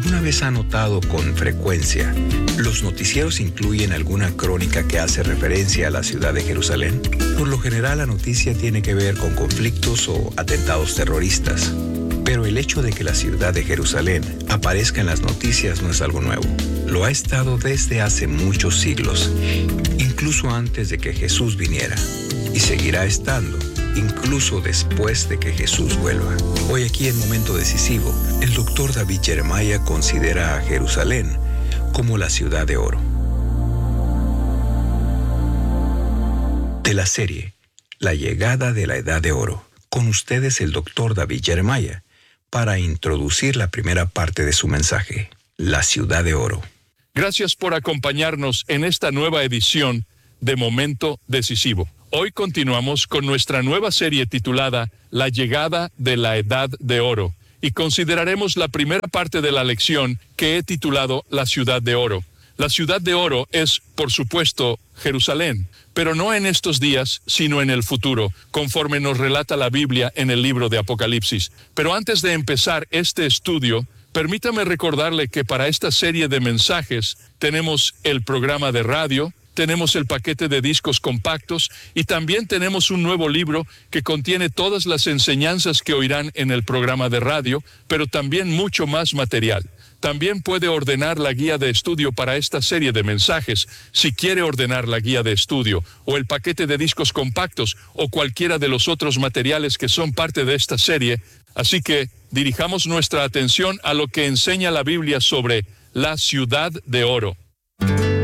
¿Alguna vez ha notado con frecuencia los noticieros incluyen alguna crónica que hace referencia a la ciudad de Jerusalén? Por lo general la noticia tiene que ver con conflictos o atentados terroristas. Pero el hecho de que la ciudad de Jerusalén aparezca en las noticias no es algo nuevo. Lo ha estado desde hace muchos siglos, incluso antes de que Jesús viniera. Y seguirá estando, incluso después de que Jesús vuelva. Hoy aquí en Momento Decisivo, el Dr. David Jeremiah considera a Jerusalén como la ciudad de oro. De la serie La llegada de la Edad de Oro, con ustedes el Dr. David Jeremiah, para introducir la primera parte de su mensaje, la ciudad de oro. Gracias por acompañarnos en esta nueva edición de Momento Decisivo. Hoy continuamos con nuestra nueva serie titulada La llegada de la Edad de Oro y consideraremos la primera parte de la lección que he titulado La ciudad de oro. La ciudad de oro es, por supuesto, Jerusalén, pero no en estos días, sino en el futuro, conforme nos relata la Biblia en el libro de Apocalipsis. Pero antes de empezar este estudio, permítame recordarle que para esta serie de mensajes tenemos el programa de radio, tenemos el paquete de discos compactos y también tenemos un nuevo libro que contiene todas las enseñanzas que oirán en el programa de radio, pero también mucho más material. También puede ordenar la guía de estudio para esta serie de mensajes, si quiere ordenar la guía de estudio, o el paquete de discos compactos, o cualquiera de los otros materiales que son parte de esta serie. Así que dirijamos nuestra atención a lo que enseña la Biblia sobre la ciudad de oro.